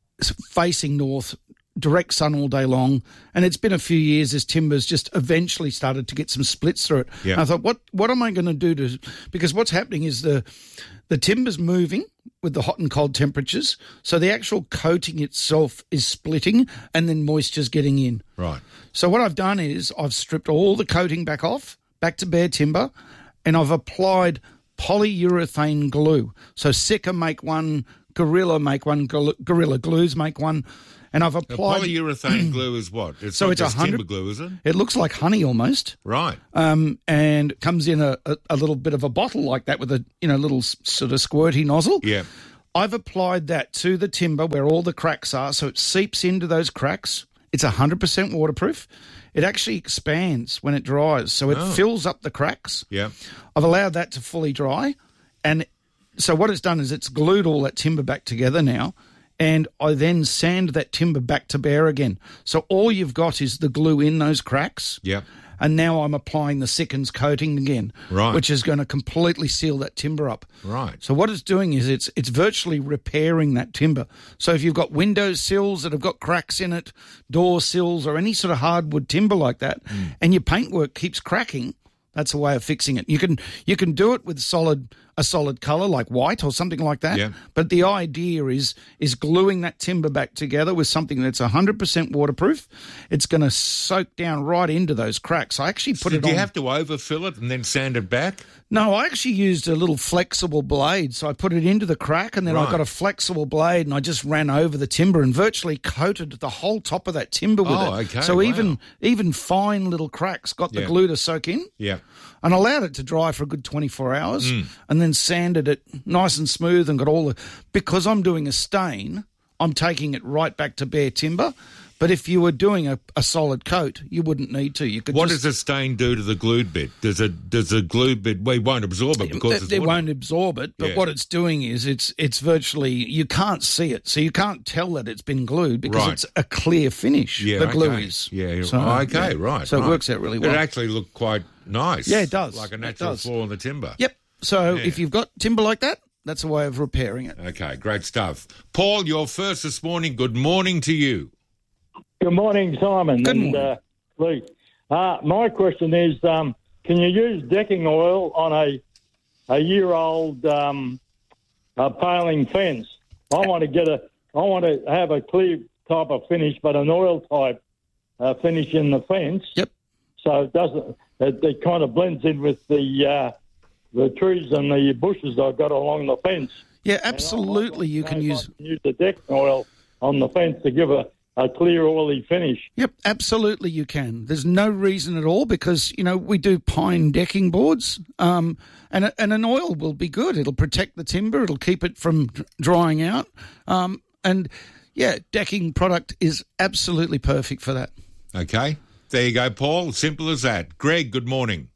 facing north, direct sun all day long, and it's been a few years as timber's just eventually started to get some splits through it. Yeah. And I thought, what what am I going to do to, because what's happening is the the timber's moving with the hot and cold temperatures, so the actual coating itself is splitting and then moisture's getting in. Right. So what I've done is I've stripped all the coating back off, back to bare timber, and I've applied polyurethane glue. So Seca make one, Gorilla make one, Gor- Gorilla Glues make one, and I've Now, applied... polyurethane glue is what? It's So not it's a just hundred- timber glue, is it? It looks like honey almost. Right. Um, and it comes in a, a, a little bit of a bottle like that with a you know little s- sort of squirty nozzle. Yeah. I've applied that to the timber where all the cracks are, so it seeps into those cracks. It's one hundred percent waterproof. It actually expands when it dries, so it Oh. fills up the cracks. Yeah. I've allowed that to fully dry, and so what it's done is it's glued all that timber back together now, and I then sand that timber back to bare again. So all you've got is the glue in those cracks. Yeah. And now I'm applying the Sickens coating again, Right. which is going to completely seal that timber up. Right. So what it's doing is it's it's virtually repairing that timber. So if you've got window sills that have got cracks in it, door sills or any sort of hardwood timber like that, and your paintwork keeps cracking, that's a way of fixing it. You can you can do it with solid a solid colour like white or something like that. Yeah. But the idea is is gluing that timber back together with something that's one hundred percent waterproof. It's going to soak down right into those cracks. I actually put So it do on. you have to overfill it and then sand it back? No, I actually used a little flexible blade. So I put it into the crack and then I Right. got a flexible blade and I just ran over the timber and virtually coated the whole top of that timber with Oh, it. okay, So wow. even even fine little cracks got the Yeah. glue to soak in. Yeah. And allowed it to dry for a good twenty-four hours Mm. and then sanded it nice and smooth and got all the... Because I'm doing a stain, I'm taking it right back to bare timber. But if you were doing a, a solid coat, you wouldn't need to. You could What just, does a stain do to the glued bit? Does it does the glued bit? Well, it won't absorb it because It, it's it water. won't absorb it, but Yeah. what it's doing is it's it's virtually, you can't see it. So you can't tell that it's been glued because Right. it's a clear finish, Yeah, the glue okay. is. Yeah, So, okay, yeah. right. So right. it works out really well. It actually looked quite nice. Yeah, it does. Like a It natural does. flaw in the timber. Yep. So Yeah. if you've got timber like that, that's a way of repairing it. Okay, great stuff. Paul, you're first this morning. Good morning to you. Good morning, Simon Good and morning. uh, Luke. Uh, my question is, um, can you use decking oil on a a year old um, uh, paling fence? I want to get a, I want to have a clear type of finish, but an oil type uh, finish in the fence. Yep. So it doesn't. It, it kind of blends in with the uh, the trees and the bushes I've got along the fence. Yeah, absolutely. You can use. Use the decking oil on the fence to give a, a clear, oily finish. Yep, absolutely you can. There's no reason at all because, you know, we do pine decking boards um, and, a, and an oil will be good. It'll protect the timber. It'll keep it from d- drying out. Um, and, yeah, decking product is absolutely perfect for that. Okay, there you go, Paul. Simple as that. Greg, good morning.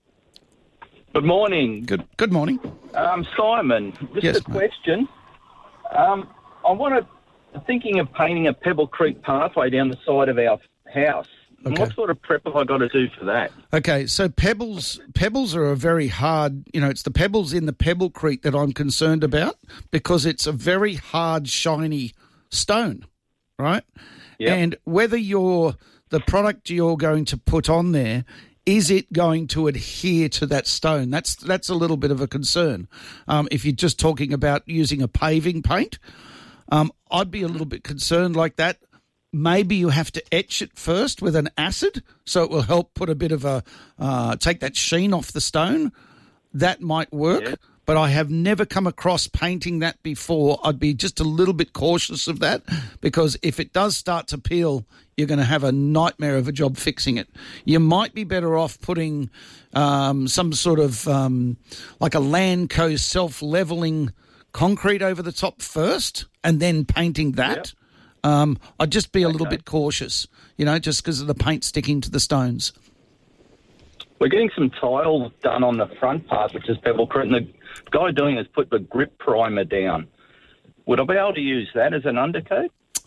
Good morning. Good Good morning. Um, Simon, just Yes, a question. Um, I want to, thinking of painting a Pebble Creek pathway down the side of our house. And Okay. What sort of prep have I got to do for that? Okay, so pebbles pebbles are a very hard, you know, it's the pebbles in the Pebble Creek that I'm concerned about because it's a very hard, shiny stone, right? Yep. And whether you're, the product you're going to put on there, is it going to adhere to that stone? That's that's a little bit of a concern. Um, if you're just talking about using a paving paint, um, I'd be a little bit concerned like that. Maybe you have to etch it first with an acid, so it will help put a bit of a uh, take that sheen off the stone. That might work, Yeah. but I have never come across painting that before. I'd be just a little bit cautious of that because if it does start to peel, you're going to have a nightmare of a job fixing it. You might be better off putting um, some sort of um, like a Landco self-leveling concrete over the top first and then painting that. Um, I'd just be a little bit cautious, you know, just because of the paint sticking to the stones. We're getting some tile done on the front part, which is Pebble Creek, and the, The guy doing it has put the grip primer down. Would I be able to use that as an undercoat?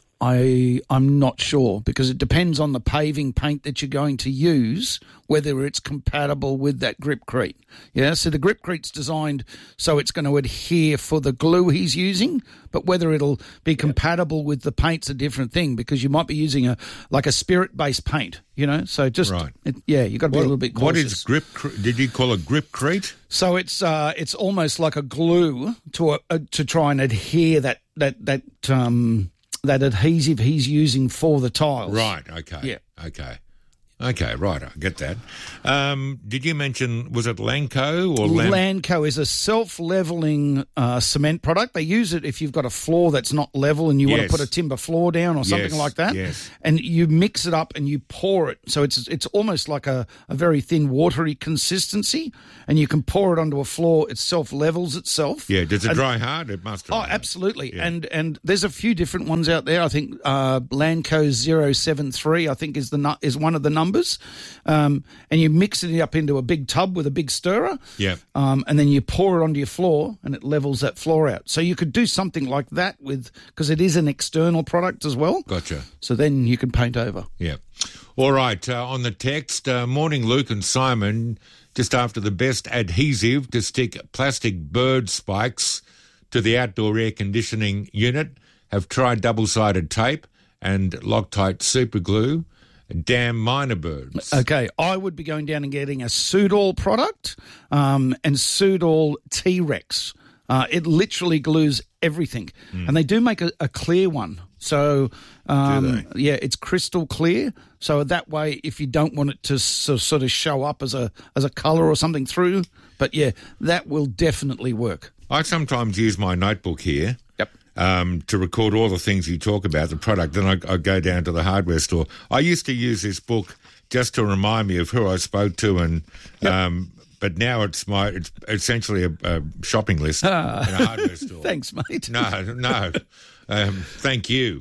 I, I'm not sure because it depends on the paving paint that you're going to use, whether it's compatible with that Gripcrete. Yeah, so the Gripcrete's designed so it's going to adhere for the glue he's using, but whether it'll be compatible with the paint's a different thing because you might be using a like a spirit-based paint, you know. So just Right. it, yeah, you got to be What- a little bit cautious. What is grip? Did you call it Gripcrete? So it's uh, it's almost like a glue to a, uh, to try and adhere that that that um, that adhesive he's using for the tiles. Right. Okay. Yeah. Okay. Okay. Right. I get that. Um, did you mention was it Lanco or Lam- Lanco is a self-leveling uh, cement product. They use it if you've got a floor that's not level and you want Yes. to put a timber floor down or something Yes, like that. yes. And you mix it up and you pour it. So it's it's almost like a, a very thin, watery consistency. And you can pour it onto a floor. It self-levels itself. Yeah. Does it And- dry hard? It must. Oh, Dry hard. absolutely. Yeah. And and there's a few different ones out there. I think uh, Lanco zero seven three, I think, is the nu- is one of the numbers. Um, and you mix it up into a big tub with a big stirrer. Yeah. Um, and then you pour it onto your floor and it levels that floor out. So you could do something like that with, because it is an external product as well. Gotcha. So then you can paint over. Yeah. All right. Uh, on the text, uh, morning, Luke and Simon. Just after the best adhesive to stick plastic bird spikes to the outdoor air conditioning unit. Have tried double-sided tape and Loctite super glue. Damn minor birds. Okay, I would be going down and getting a Sudol product um, and Sudol T-Rex. Uh, it literally glues everything. Mm. And they do make a, a clear one. So, um, yeah, it's crystal clear. So that way, if you don't want it to so, sort of show up as a as a colour or something through, but yeah, that will definitely work. I sometimes use my notebook here. Yep. Um, to record all the things you talk about, the product. Then I, I go down to the hardware store. I used to use this book just to remind me of who I spoke to, and um, but now it's my it's essentially a, a shopping list Ah. in a hardware store. Thanks, mate. No, no. Um, thank you.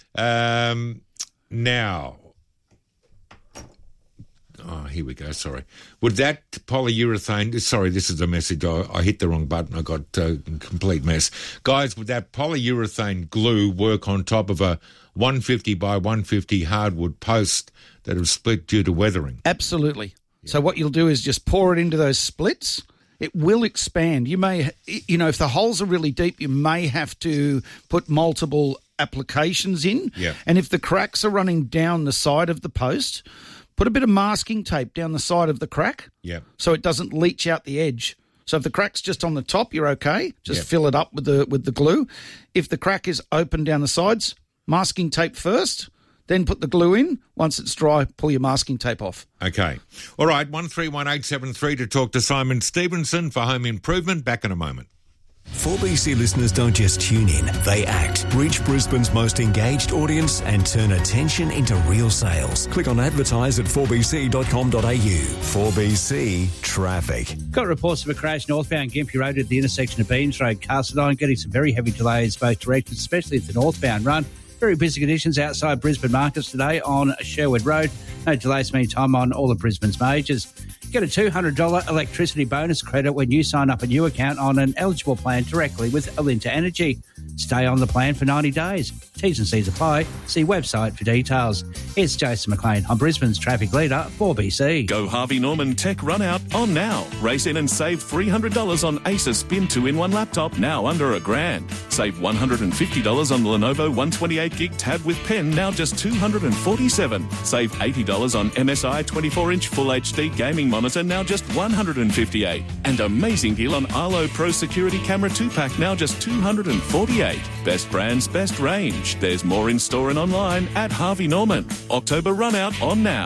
Um, now, oh, here we go. Sorry. Would that polyurethane? Sorry, this is a message. I, I hit the wrong button. I got a complete mess, guys. Would that polyurethane glue work on top of a one fifty by one fifty hardwood post that have split due to weathering? Absolutely. So what you'll do is just pour it into those splits. It will expand. You may, you know, if the holes are really deep, you may have to put multiple applications in. Yeah. And if the cracks are running down the side of the post, put a bit of masking tape down the side of the crack. Yeah. So it doesn't leach out the edge. So if the crack's just on the top, you're okay. Just Yep. fill it up with the with the glue. If the crack is open down the sides, masking tape first, then put the glue in. Once it's dry, pull your masking tape off. Okay. All right. One three one eight seven three to talk to Simon Stevenson for home improvement. Back in a moment. four B C listeners don't just tune in, they act. Reach Brisbane's most engaged audience and turn attention into real sales. Click on advertise at four b c dot com dot a u. four B C Traffic. Got reports of a crash northbound Gympie Road at the intersection of Beams Road, Castledine, getting some very heavy delays both directions, especially at the northbound run. Very busy conditions outside Brisbane markets today on Sherwood Road. No delays meantime on all of Brisbane's majors. Get a two hundred dollars electricity bonus credit when you sign up a new account on an eligible plan directly with Alinta Energy. Stay on the plan for ninety days. T's and C's apply. See website for details. It's Jason McLean. I'm Brisbane's traffic leader, four B C. Go Harvey Norman Tech Run Out on now. Race in and save three hundred dollars on Acer Spin two in one laptop, now under a grand. Save one hundred fifty dollars on the Lenovo one twenty-eight gig tab with pen, now just two hundred forty-seven dollars. Save eighty dollars on M S I twenty-four inch Full H D gaming monitor, now just one hundred fifty-eight dollars. And amazing deal on Arlo Pro Security Camera two pack, now just two hundred forty-eight dollars. Best brands, best range. There's more in store and online at Harvey Norman. October run out on now.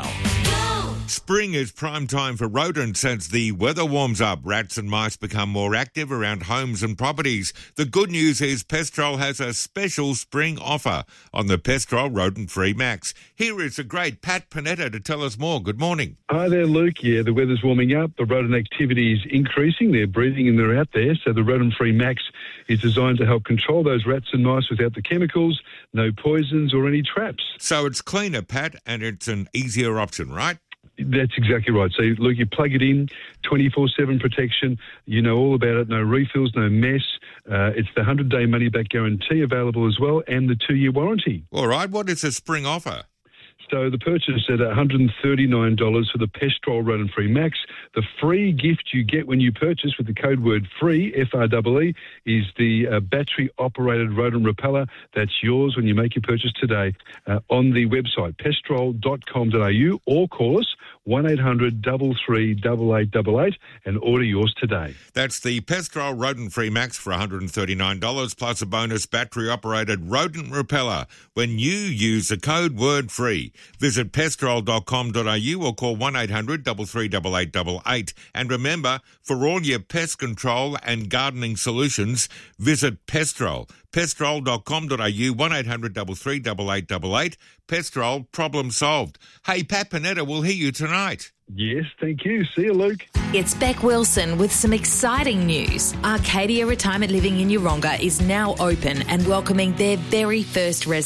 Spring is prime time for rodents as the weather warms up. Rats and mice become more active around homes and properties. The good news is Pestrol has a special spring offer on the Pestrol Rodent Free Max. Here is the great Pat Panetta to tell us more. Good morning. Hi there, Luke. Yeah, the weather's warming up. The rodent activity is increasing. They're breeding and they're out there. So the Rodent Free Max is designed to help control those rats and mice without the chemicals, no poisons or any traps. So it's cleaner, Pat, and it's an easier option, right? That's exactly right. So, look, you plug it in, twenty-four seven protection. You know all about it. No refills, no mess. Uh, it's the one hundred day money-back guarantee available as well, and the two-year warranty. All right. What is the spring offer? So the purchase at one hundred thirty-nine dollars for the Pestrol Rodent-Free Max. The free gift you get when you purchase with the code word FREE, F R E E, is the uh, battery-operated rodent repeller. That's yours when you make your purchase today uh, on the website, pestrol dot com dot a u, or call us one eight hundred, three three eight, eight eight eight and order yours today. That's the Pestrol Rodent-Free Max for one hundred thirty-nine dollars plus a bonus battery-operated rodent repeller when you use the code word FREE. Visit pestrol dot com dot a u or call one eight hundred, three three eight, eight eight eight. And remember, for all your pest control and gardening solutions, visit Pestrol. pestrol dot com dot a u, one eight hundred, three three eight, eight eight eight. Pestrol, problem solved. Hey, Pat Panetta, we'll hear you tonight. Yes, thank you. See you, Luke. It's Beck Wilson with some exciting news. Arcadia Retirement Living in Yeronga is now open and welcoming their very first residents.